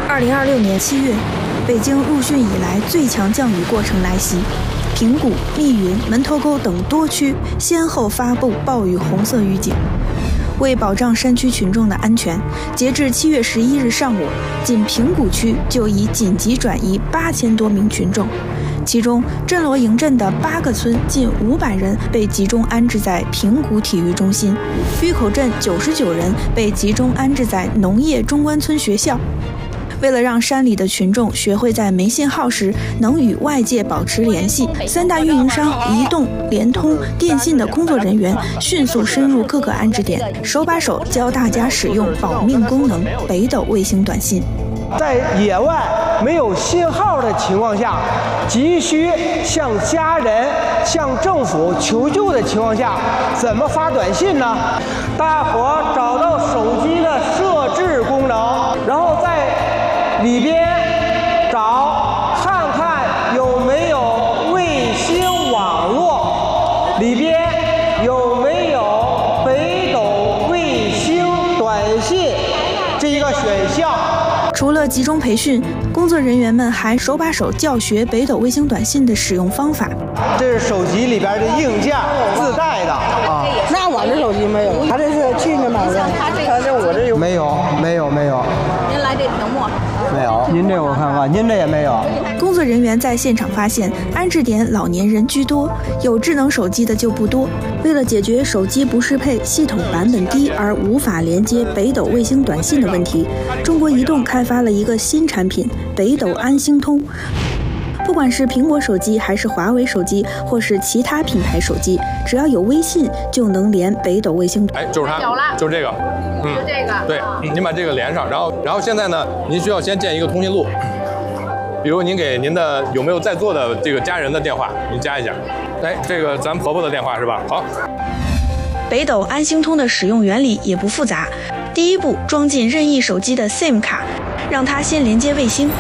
2026年7月，北京入汛以来最强降雨过程来袭，平谷、密云、门头沟等多区先后发布暴雨红色预警。为保障山区群众的安全，截至7月11日上午，仅平谷区就已紧急转移8000多名群众，其中镇罗营镇的8个村近500人被集中安置在平谷体育中心，峪口镇99人被集中安置在农业中关村学校。为了让山里的群众学会在没信号时能与外界保持联系，3大运营商移动、联通、电信的工作人员迅速深入各个安置点，手把手教大家使用保命功能北斗卫星短信。 在野外没有信号的情况下，急需向家人、向政府求救的情况下，怎么发短信呢？大伙找到手机的设置功能，然后在里边看看有没有卫星网络，里边有没有北斗卫星短信这一个选项。 除了集中培训，工作人员们还手把手教学北斗卫星短信的使用方法。 这是手机里边的硬件自带的啊。 那我这手机没有，他这是去年买的，他这我这有没有。 您来这屏幕没有，您这我看看，您这也没有。 工作人员在现场发现，安置点老年人居多，有智能手机的就不多。为了解决手机不适配、系统版本低而无法连接北斗卫星短信的问题，中国移动开发了一个新产品——北斗安星通。不管是苹果手机还是华为手机，或是其他品牌手机，只要有微信就能连北斗卫星。 就是它，就是这个， 就这个。 对，您把这个连上，然后现在呢，您需要先建一个通讯录，比如您给您的有没有在座的这个家人的电话，您加一下。这个咱婆婆的电话是吧？好。 北斗安星通的使用原理也不复杂，第一步装进任意手机的 SIM 卡，让它先连接卫星。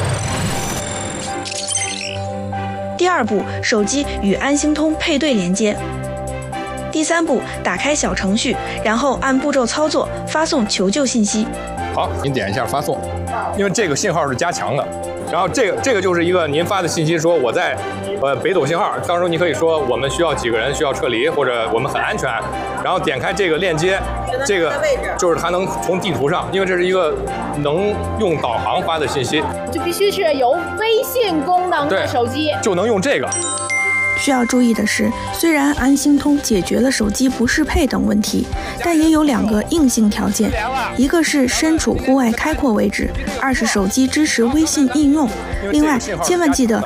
第二步，手机与安星通配对连接。第三步，打开小程序，然后按步骤操作，发送求救信息。 好，您点一下发送，因为这个信号是加强的。然后这个就是一个您发的信息，说我在北斗信号，到时候你可以说我们需要几个人需要撤离，或者我们很安全。然后点开这个链接，这个就是它能从地图上，因为这是一个能用导航发的信息， 就必须是有微信功能的手机， 就能用这个。 需要注意的是，虽然安星通解决了手机不适配等问题，但也有2个硬性条件，一个是身处户外开阔位置，2是手机支持微信应用。另外，千万记得